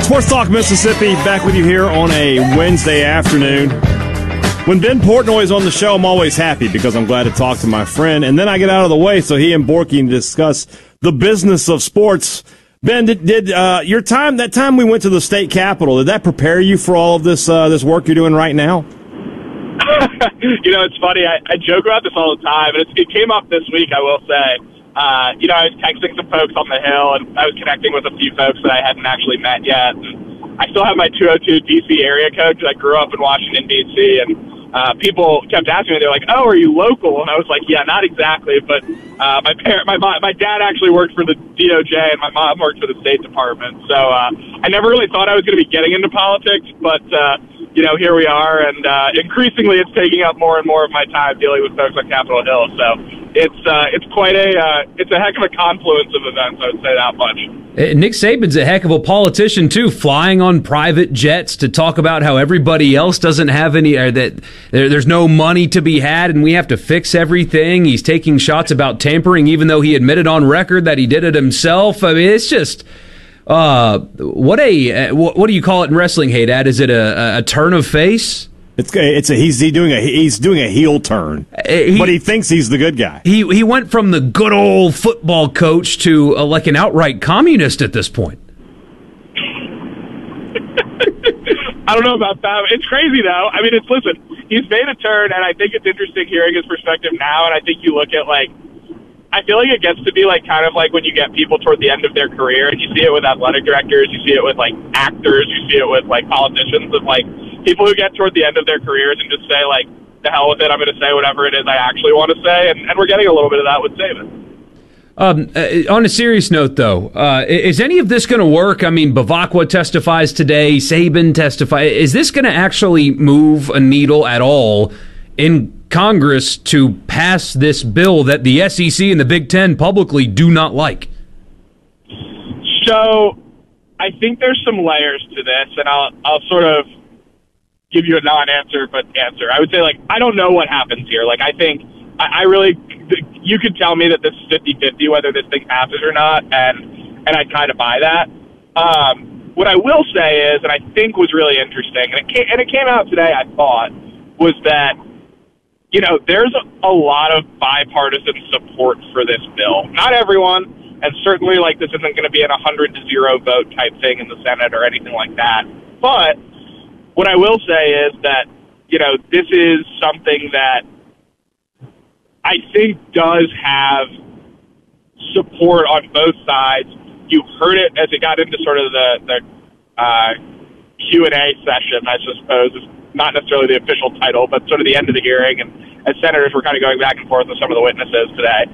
Sports Talk Mississippi, back with you here on a Wednesday afternoon. When Ben Portnoy is on the show, I'm always happy because I'm glad to talk to my friend. And then I get out of the way so he and Borky can discuss the business of sports. Ben, did your time, that time we went to the state capitol, did that prepare you for all of this work you're doing right now? It's funny. I joke about this all the time, and it came up this week, I will say. I was texting some folks on the Hill, and I was connecting with a few folks that I hadn't actually met yet. And I still have my 202 D.C. area code because I grew up in Washington, D.C., and people kept asking me, they're like, "Oh, are you local?" And I was like, "Yeah, not exactly, but my dad actually worked for the DOJ, and my mom worked for the State Department. So I never really thought I was going to be getting into politics, but here we are, and increasingly it's taking up more and more of my time dealing with folks on Capitol Hill. So it's quite it's a heck of a confluence of events, I would say that much. Nick Saban's a heck of a politician too, flying on private jets to talk about how everybody else doesn't have any, or that there's no money to be had, and we have to fix everything. He's taking shots about tampering, even though he admitted on record that he did it himself. I mean, it's just. What do you call it in wrestling, hey Dad? Is it a turn of face? He's doing a heel turn, but he thinks he's the good guy. He went from the good old football coach to like an outright communist at this point. I don't know about that. It's crazy though. I mean, listen, he's made a turn, and I think it's interesting hearing his perspective now. And I think you look at I feel like it gets to be kind of like when you get people toward the end of their career, and you see it with athletic directors, you see it with actors, you see it with politicians, and people who get toward the end of their careers and just say the hell with it, I'm going to say whatever it is I actually want to say, and we're getting a little bit of that with Saban. On a serious note, though, is any of this going to work? I mean, Bavakwa testifies today, Saban testifies. Is this going to actually move a needle at all in Congress to pass this bill that the SEC and the Big Ten publicly do not like? So I think there's some layers to this, and I'll sort of give you a non-answer, but answer. I would say, I don't know what happens here. I think I really, you could tell me that this is 50-50, whether this thing passes or not, and I kind of buy that. What I will say is, and I think was really interesting, and it came out today, I thought, was that there's a lot of bipartisan support for this bill. Not everyone, and certainly this isn't going to be a 100-0 vote type thing in the Senate or anything like that. But what I will say is that, this is something that I think does have support on both sides. You heard it as it got into sort of the Q&A session, I suppose, is not necessarily the official title, but sort of the end of the hearing, and as senators were kind of going back and forth with some of the witnesses today,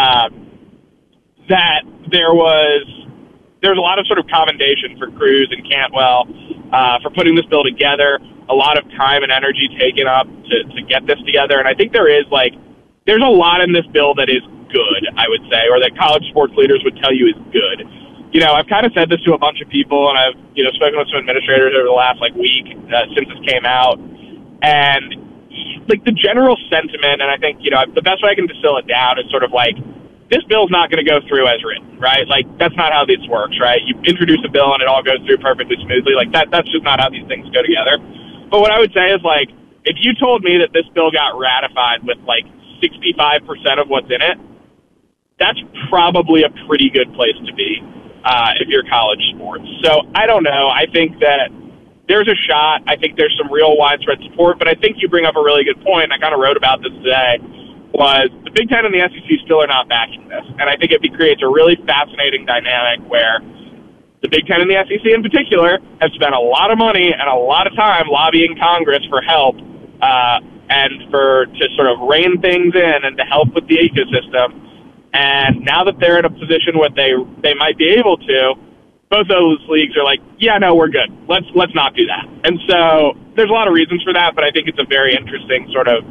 that there was a lot of sort of commendation for Cruz and Cantwell for putting this bill together, a lot of time and energy taken up to get this together, and I think there's a lot in this bill that is good, I would say, or that college sports leaders would tell you is good. I've kind of said this to a bunch of people, and I've, spoken with some administrators over the last, week since this came out. And, the general sentiment, and I think, the best way I can distill it down is sort of this bill's not going to go through as written, right? That's not how this works, right? You introduce a bill and it all goes through perfectly smoothly. That's just not how these things go together. But what I would say is, if you told me that this bill got ratified with, 65% of what's in it, that's probably a pretty good place to be. If you're college sports. So I don't know. I think that there's a shot. I think there's some real widespread support, but I think you bring up a really good point. I kind of wrote about this today, was the Big Ten and the SEC still are not backing this. And I think it creates a really fascinating dynamic where the Big Ten and the SEC in particular have spent a lot of money and a lot of time lobbying Congress for help and to sort of rein things in and to help with the ecosystem. And now that they're in a position where they might be able to, both those leagues are yeah, no, we're good. Let's not do that. And so there's a lot of reasons for that, but I think it's a very interesting sort of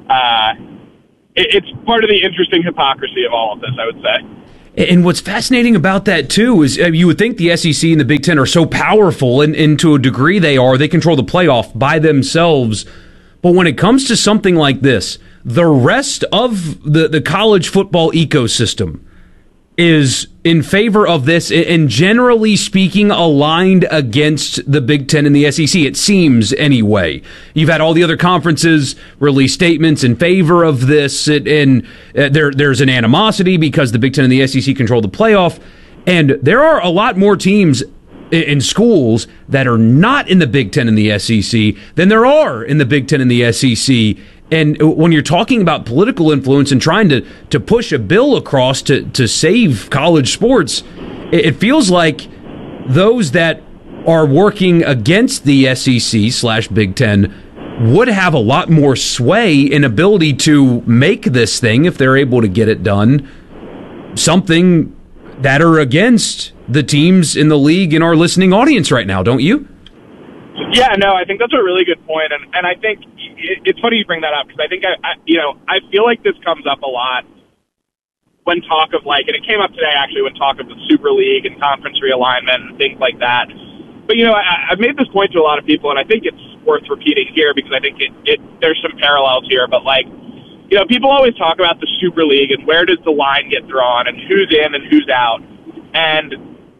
it's part of the interesting hypocrisy of all of this, I would say. And what's fascinating about that, too, is you would think the SEC and the Big Ten are so powerful, and to a degree they are. They control the playoff by themselves. But when it comes to something like this, the rest of the college football ecosystem is in favor of this and generally speaking aligned against the Big Ten and the SEC. It seems anyway. You've had all the other conferences release statements in favor of this, and there's an animosity because the Big Ten and the SEC control the playoff, and there are a lot more teams in schools that are not in the Big Ten and the SEC than there are in the Big Ten and the SEC. And when you're talking about political influence and trying to push a bill across to save college sports, it feels like those that are working against the SEC/Big Ten would have a lot more sway and ability to make this thing, if they're able to get it done, something that are against the teams in the league in our listening audience right now, don't you? Yeah, no, I think that's a really good point, and I think it's funny you bring that up, because I think I feel like this comes up a lot when talk of and it came up today actually when talk of the Super League and conference realignment and things like that. But I've made this point to a lot of people, and I think it's worth repeating here because I think there's some parallels here. But people always talk about the Super League and where does the line get drawn and who's in and who's out, and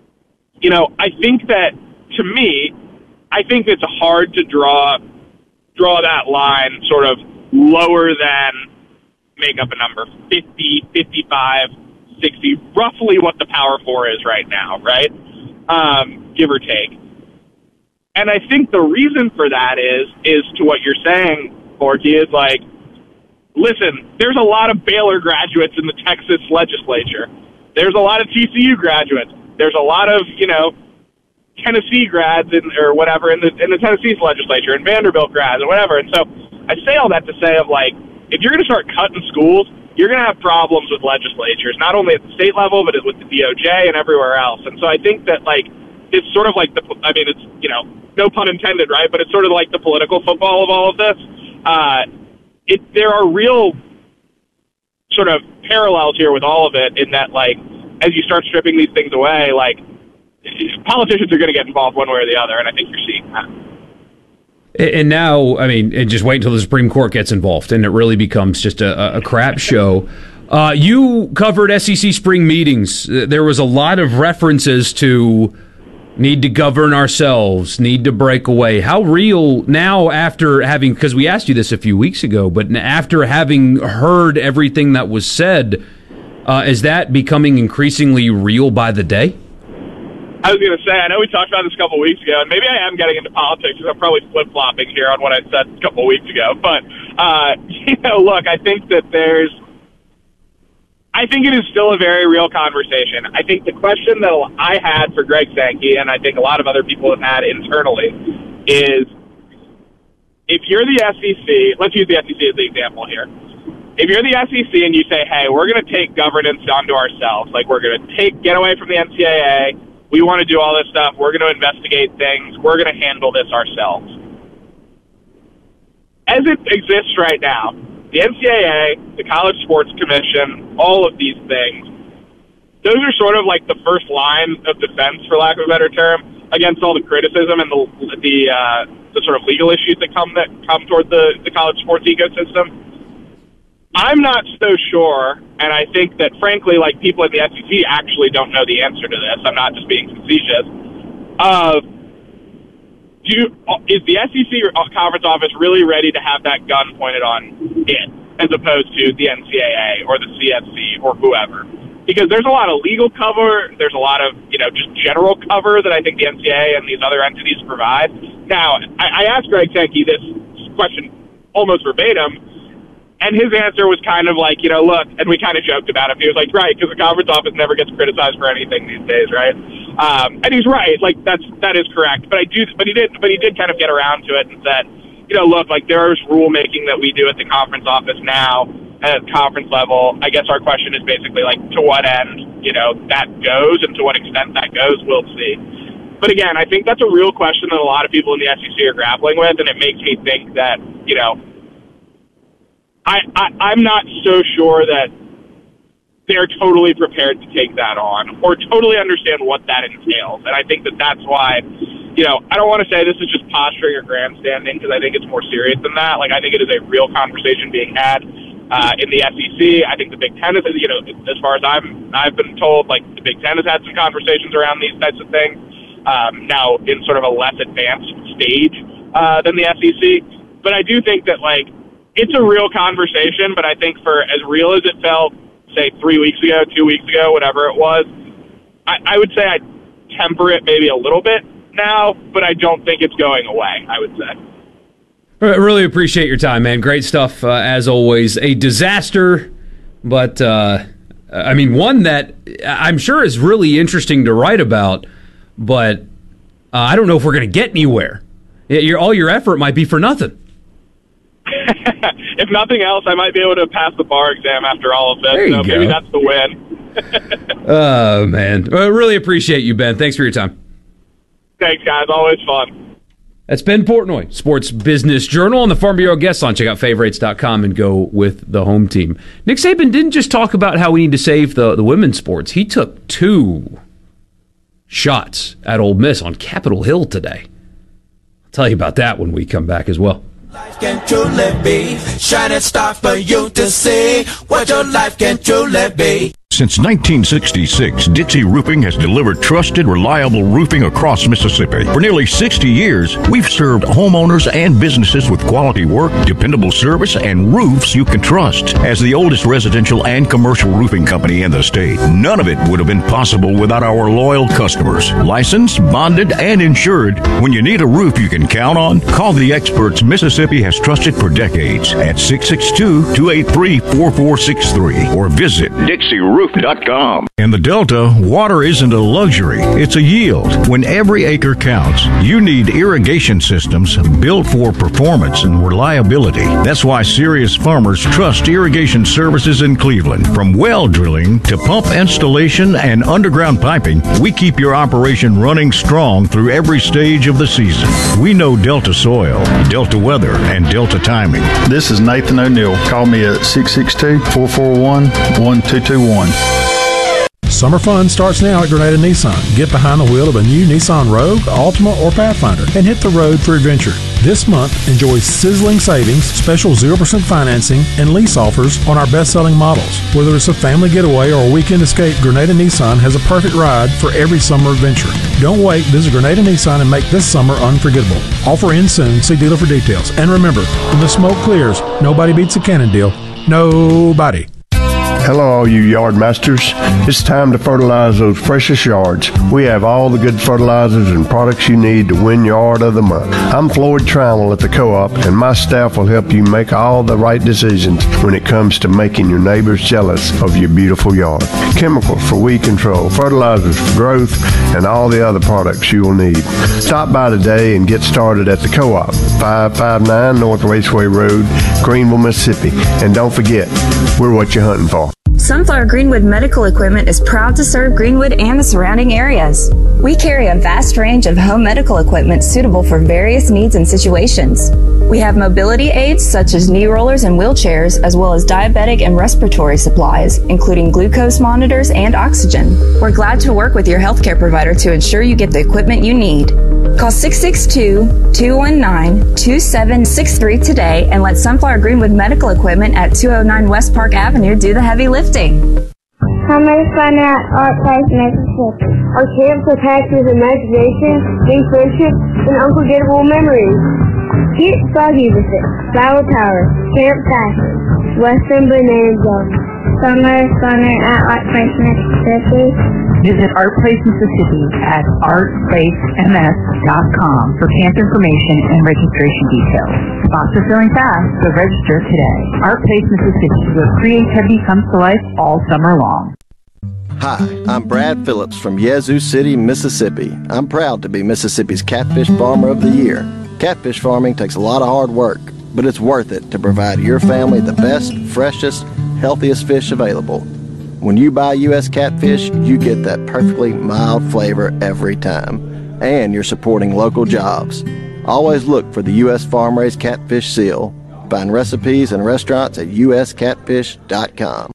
I think that, to me, I think it's hard to draw that line sort of lower than, make up a number, 50, 55, 60, roughly what the Power 4 is right now, right? Give or take. And I think the reason for that is to what you're saying, Borky, is listen, there's a lot of Baylor graduates in the Texas legislature. There's a lot of TCU graduates. There's a lot of, Tennessee grads or whatever in the Tennessee's legislature, and Vanderbilt grads or whatever. And so I say all that to say if you're going to start cutting schools, you're going to have problems with legislatures, not only at the state level, but with the DOJ and everywhere else. And so I think that it's sort of it's, no pun intended, right? But it's sort of like the political football of all of this. There are real sort of parallels here with all of it in that, as you start stripping these things away, politicians are going to get involved one way or the other, and I think you're seeing that. And now, just wait until the Supreme Court gets involved, and it really becomes just a crap show. You covered SEC spring meetings. There was a lot of references to need to govern ourselves, need to break away. How real now, after having, because we asked you this a few weeks ago, but after having heard everything that was said, is that becoming increasingly real by the day? I was going to say, I know we talked about this a couple of weeks ago, and maybe I am getting into politics because I'm probably flip-flopping here on what I said a couple of weeks ago. But, look, I think that I think it is still a very real conversation. I think the question that I had for Greg Sankey, and I think a lot of other people have had internally, is if you're the SEC, let's use the SEC as the example here. If you're the SEC and you say, hey, we're going to take governance onto ourselves, we're going to get away from the NCAA, we want to do all this stuff, we're going to investigate things, we're going to handle this ourselves. As it exists right now, the NCAA, the College Sports Commission, all of these things, those are sort of the first line of defense, for lack of a better term, against all the criticism and the sort of legal issues that come toward the college sports ecosystem. I'm not so sure, and I think that, frankly, people in the SEC actually don't know the answer to this. I'm not just being facetious. Is the SEC conference office really ready to have that gun pointed on it, as opposed to the NCAA or the CFC or whoever? Because there's a lot of legal cover, there's a lot of, just general cover that I think the NCAA and these other entities provide. Now, I asked Greg Sankey this question almost verbatim, and his answer was kind of look, and we kind of joked about it. He was right, because the conference office never gets criticized for anything these days, right? And he's right, that is correct. But he did kind of get around to it and said, look, there's rulemaking that we do at the conference office now at conference level. I guess our question is basically to what end, that goes, and to what extent that goes, we'll see. But again, I think that's a real question that a lot of people in the SEC are grappling with, and it makes me think that, I'm not so sure that they're totally prepared to take that on or totally understand what that entails. And I think that that's why, I don't want to say this is just posturing or grandstanding, because I think it's more serious than that. I think it is a real conversation being had in the SEC. I think the Big Ten is, as far as I've been told, like the Big Ten has had some conversations around these types of things. Now in sort of a less advanced stage than the SEC. But I do think that like it's a real conversation. But I think for as real as it felt, say 3 weeks ago, 2 weeks ago, whatever it was, I would say I temper it maybe a little bit now, but I don't think it's going away, I would say. I really appreciate your time, man. Great stuff, as always. A disaster, but, one that I'm sure is really interesting to write about, but I don't know if we're going to get anywhere. All your effort might be for nothing. If nothing else, I might be able to pass the bar exam after all of this, so maybe that's the win. Oh, man. I really appreciate you, Ben. Thanks for your time. Thanks, guys. Always fun. That's Ben Portnoy, Sports Business Journal, on the Farm Bureau guest line. Check out favorites.com and go with the home team. Nick Saban didn't just talk about how we need to save the women's sports. He took 2 shots at Ole Miss on Capitol Hill today. I'll tell you about that when we come back as well. Life can truly be shining star for you to see what your life can truly be. Since 1966, Dixie Roofing has delivered trusted, reliable roofing across Mississippi. For nearly 60 years, we've served homeowners and businesses with quality work, dependable service, and roofs you can trust. As the oldest residential and commercial roofing company in the state, none of it would have been possible without our loyal customers. Licensed, bonded, and insured. When you need a roof you can count on, call the experts Mississippi has trusted for decades at 662-283-4463 or visit DixieRoofing.com. In the Delta, water isn't a luxury, it's a yield. When every acre counts, you need irrigation systems built for performance and reliability. That's why serious farmers trust irrigation services in Cleveland. From well drilling to pump installation and underground piping, we keep your operation running strong through every stage of the season. We know Delta soil, Delta weather, and Delta timing. This is Nathan O'Neill. Call me at 662-441-1221. Summer fun starts now at Grenada Nissan. Get behind the wheel of a new Nissan Rogue, Altima, or Pathfinder and hit the road for adventure. This month, enjoy sizzling savings, special 0% financing, and lease offers on our best-selling models. Whether it's a family getaway or a weekend escape, Grenada Nissan has a perfect ride for every summer adventure. Don't wait. Visit Grenada Nissan and make this summer unforgettable. Offer ends soon. See dealer for details. And remember, when the smoke clears, nobody beats a Cannon deal. Nobody. Hello, all you yard masters. It's time to fertilize those precious yards. We have all the good fertilizers and products you need to win Yard of the Month. I'm Floyd Trammell at the Co-op, and my staff will help you make all the right decisions when it comes to making your neighbors jealous of your beautiful yard. Chemicals for weed control, fertilizers for growth, and all the other products you will need. Stop by today and get started at the Co-op, 559 North Raceway Road, Greenville, Mississippi. And don't forget, we're what you're hunting for. Sunflower Greenwood Medical Equipment is proud to serve Greenwood and the surrounding areas. We carry a vast range of home medical equipment suitable for various needs and situations. We have mobility aids such as knee rollers and wheelchairs, as well as diabetic and respiratory supplies, including glucose monitors and oxygen. We're glad to work with your healthcare provider to ensure you get the equipment you need. Call 662-219-2763 today and let Sunflower Greenwood Medical Equipment at 209 West Park Avenue do the heavy lifting. Summer fun at Art Place, Mississippi. Our camps are packed with imagination, deep friendship, and unforgettable memories. Get foggy with it. Flower Tower, Camp Fashion, Western Banana Zone. Summer funner at Art Place, Mississippi. Visit Art Place Mississippi at artplacems.com for camp information and registration details. Spots are filling fast, so register today. Art Place Mississippi, where creativity comes to life all summer long. Hi, I'm Brad Phillips from Yazoo City, Mississippi. I'm proud to be Mississippi's Catfish Farmer of the Year. Catfish farming takes a lot of hard work, but it's worth it to provide your family the best, freshest, healthiest fish available. When you buy U.S. catfish, you get that perfectly mild flavor every time. And you're supporting local jobs. Always look for the U.S. Farm-Raised Catfish Seal. Find recipes and restaurants at uscatfish.com.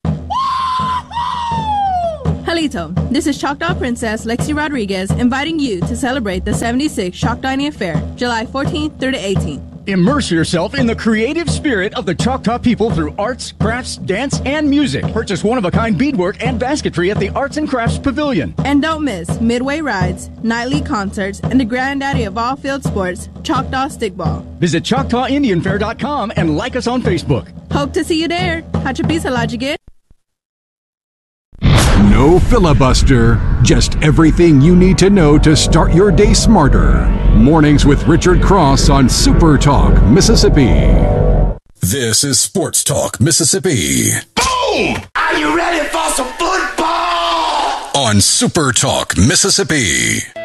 Halito, this is Choctaw Princess Lexi Rodriguez inviting you to celebrate the 76th Choctaw Indian Fair, July 14th through the 18th. Immerse yourself in the creative spirit of the Choctaw people through arts, crafts, dance, and music. Purchase one-of-a-kind beadwork and basketry at the Arts and Crafts Pavilion. And don't miss Midway Rides, nightly concerts, and the granddaddy of all field sports, Choctaw Stickball. Visit ChoctawIndianFair.com and like us on Facebook. Hope to see you there. Hachapisa Lajigit. No filibuster, just everything you need to know to start your day smarter. Mornings with Richard Cross on Super Talk, Mississippi. This is Sports Talk, Mississippi. Boom! Are you ready for some football? On Super Talk, Mississippi.